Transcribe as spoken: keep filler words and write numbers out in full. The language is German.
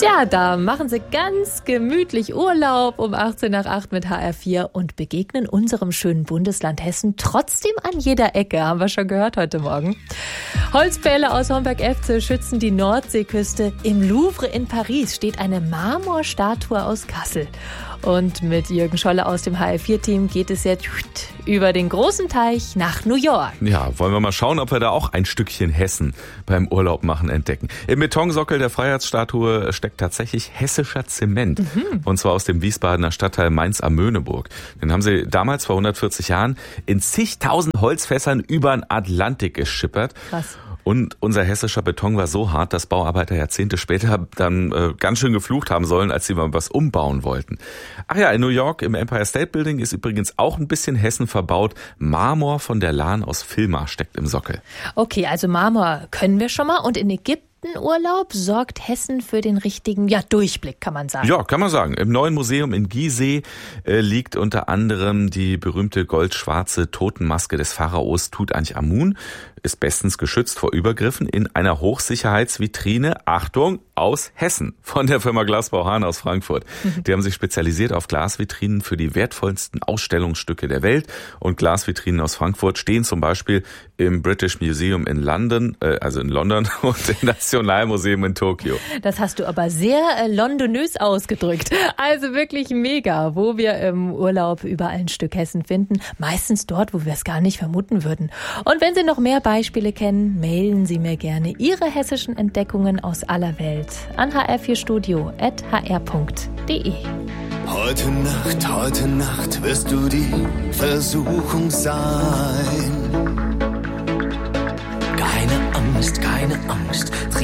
Tja, da machen sie ganz gemütlich Urlaub um achtzehn nach acht mit H R vier und begegnen unserem schönen Bundesland Hessen trotzdem an jeder Ecke, haben wir schon gehört heute Morgen. Holzpfähle aus Homberg-Efze schützen die Nordseeküste. Im Louvre in Paris steht eine Marmorstatue aus Kassel. Und mit Jürgen Scholle aus dem H R vier Team geht es jetzt über den großen Teich nach New York. Ja, wollen wir mal schauen, ob wir da auch ein Stückchen Hessen beim Urlaub machen entdecken. Im Betonsockel der Freiheitsstatue steckt tatsächlich hessischer Zement. Mhm. Und zwar aus dem Wiesbadener Stadtteil Mainz am Möhneburg. Den haben sie damals vor hundertvierzig Jahren in zigtausend Holzfässern über den Atlantik geschippert. Krass. Und unser hessischer Beton war so hart, dass Bauarbeiter Jahrzehnte später dann äh, ganz schön geflucht haben sollen, als sie mal was umbauen wollten. Ach ja, in New York im Empire State Building ist übrigens auch ein bisschen Hessen verbaut. Marmor von der Lahn aus Vilma steckt im Sockel. Okay, also Marmor können wir schon mal. Und in Ägypten Urlaub sorgt Hessen für den richtigen ja, Durchblick, kann man sagen. Ja, kann man sagen. Im neuen Museum in Gizeh äh, liegt unter anderem die berühmte goldschwarze Totenmaske des Pharaos Tutanchamun. Ist bestens geschützt vor Übergriffen in einer Hochsicherheitsvitrine, Achtung, aus Hessen, von der Firma Glasbau Hahn aus Frankfurt. Die haben sich spezialisiert auf Glasvitrinen für die wertvollsten Ausstellungsstücke der Welt. Und Glasvitrinen aus Frankfurt stehen zum Beispiel im British Museum in London, äh, also in London, und im Nationalmuseum in Tokio. Das hast du aber sehr äh, londonös ausgedrückt. Also wirklich mega, wo wir im Urlaub überall ein Stück Hessen finden. Meistens dort, wo wir es gar nicht vermuten würden. Und wenn Sie noch mehr Beispiele kennen, mailen Sie mir gerne Ihre hessischen Entdeckungen aus aller Welt an h r vier studio at h r punkt d e. Heute Nacht, heute Nacht wirst du die Versuchung sein. Keine Angst, keine Angst.